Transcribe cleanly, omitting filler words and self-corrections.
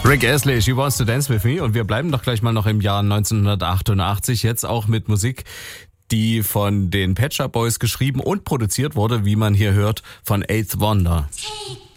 Rick Astley, She Wants to Dance With Me, und wir bleiben doch gleich mal noch im Jahr 1988, jetzt auch mit Musik, die von den Pet Shop Boys geschrieben und produziert wurde, wie man hier hört, von Eighth Wonder.